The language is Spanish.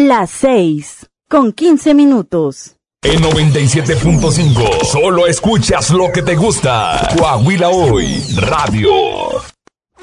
Las 6:15. En 97.5, solo escuchas lo que te gusta. Coahuila Hoy, Radio.